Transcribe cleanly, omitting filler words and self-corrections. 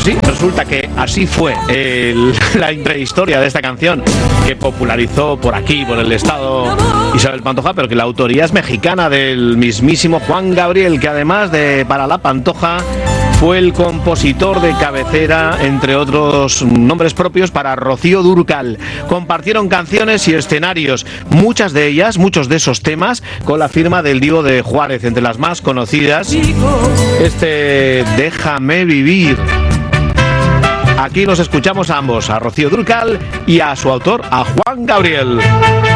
Pues sí, resulta que así fue la intrahistoria de esta canción, que popularizó por aquí, por el estado Isabel Pantoja, pero que la autoría es mexicana, del mismísimo Juan Gabriel, que además de para la Pantoja fue el compositor de cabecera, entre otros nombres propios, para Rocío Dúrcal. Compartieron canciones y escenarios, muchos de esos temas, con la firma del Divo de Juárez, entre las más conocidas, Déjame vivir. Aquí los escuchamos a ambos, a Rocío Dúrcal y a su autor, a Juan Gabriel.